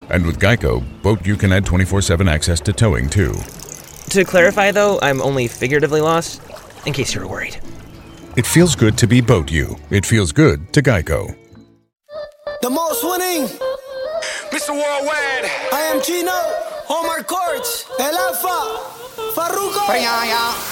And with Geico, Boat You can add 24/7 access to towing, too. To clarify, though, I'm only figuratively lost, in case you were worried. It feels good to be Boat You. It feels good to Geico. The most winning, Mr. Worldwide. I am Gino, Omar Courts, El Alfa, Farruko.